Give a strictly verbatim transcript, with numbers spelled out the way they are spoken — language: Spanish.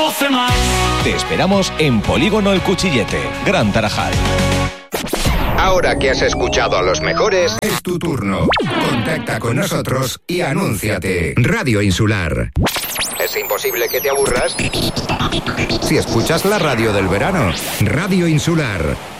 doce más. Te esperamos en Polígono El Cuchillete, Gran Tarajal. Ahora que has escuchado a los mejores, es tu turno. Contacta con nosotros y anúnciate. Radio Insular. ¿Es imposible que te aburras? Si escuchas la radio del verano, Radio Insular.